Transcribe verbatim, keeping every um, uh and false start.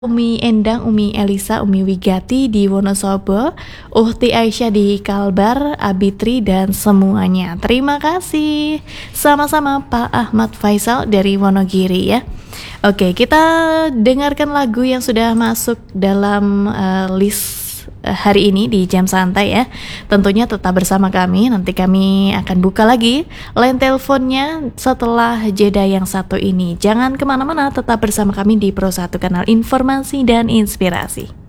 Umi Endang, Umi Elisa, Umi Wigati di Wonosobo, Uhti Aisyah di Kalbar, Abitri dan semuanya. Terima kasih. Sama-sama Pak Ahmad Faisal dari Wonogiri ya. Oke, kita dengarkan lagu yang sudah masuk dalam uh, list hari ini di Jam Santai ya. Tentunya tetap bersama kami. Nanti kami akan buka lagi line teleponnya setelah jeda yang satu ini. Jangan kemana-mana, tetap bersama kami di Pro satu Kanal Informasi dan Inspirasi.